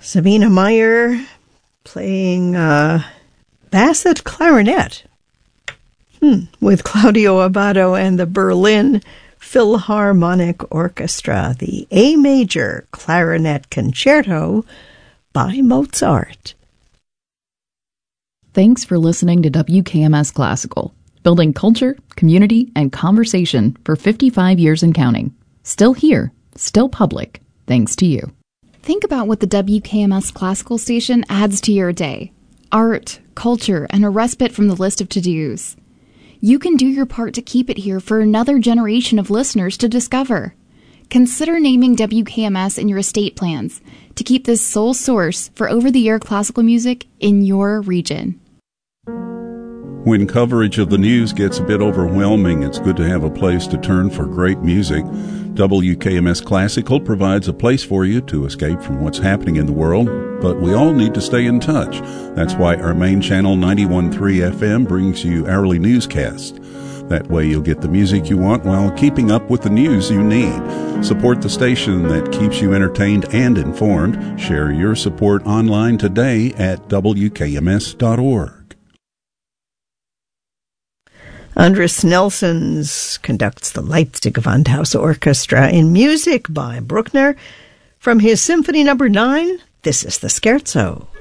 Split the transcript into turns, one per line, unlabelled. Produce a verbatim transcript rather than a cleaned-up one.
Sabina Meyer playing uh, Bassett clarinet hmm, with Claudio Abbado and the Berlin Philharmonic Orchestra, the A Major Clarinet Concerto by Mozart.
Thanks for listening to W K M S Classical, building culture, community, and conversation for fifty-five years and counting. Still here, still public, thanks to you.
Think about what the W K M S Classical station adds to your day. Art, culture, and a respite from the list of to-dos. You can do your part to keep it here for another generation of listeners to discover. Consider naming W K M S in your estate plans to keep this sole source for over-the-air classical music in your region.
When coverage of the news gets a bit overwhelming, it's good to have a place to turn for great music. W K M S Classical provides a place for you to escape from what's happening in the world, but we all need to stay in touch. That's why our main channel, ninety-one point three F M, brings you hourly newscasts. That way you'll get the music you want while keeping up with the news you need. Support the station that keeps you entertained and informed. Share your support online today at W K M S dot org.
Andris Nelsons conducts the Leipzig Gewandhaus Orchestra in music by Bruckner. From his Symphony Number nine, this is the Scherzo.